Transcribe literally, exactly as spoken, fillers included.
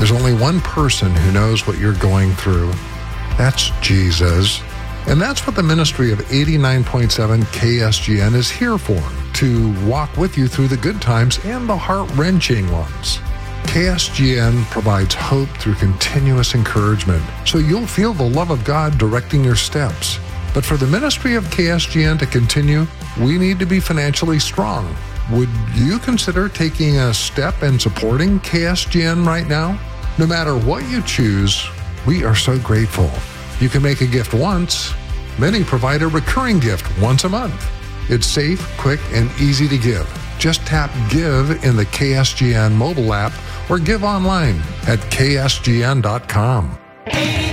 There's only one person who knows what you're going through. That's Jesus. And that's what the ministry of eighty-nine point seven K S G N is here for, to walk with you through the good times and the heart-wrenching ones. K S G N provides hope through continuous encouragement, so you'll feel the love of God directing your steps. But for the ministry of K S G N to continue, we need to be financially strong. Would you consider taking a step and supporting K S G N right now? No matter what you choose, we are so grateful. You can make a gift once. Many provide a recurring gift once a month. It's safe, quick, and easy to give. Just tap Give in the K S G N mobile app or give online at K S G N dot com.